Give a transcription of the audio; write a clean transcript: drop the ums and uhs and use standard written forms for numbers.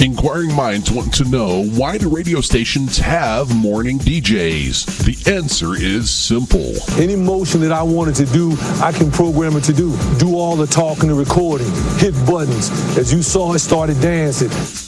Inquiring minds want to know, why do radio stations have morning DJs? The answer is simple. Any motion that I wanted to do, I can program it to do. Do all the talking and recording, hit buttons. As you saw, it started dancing.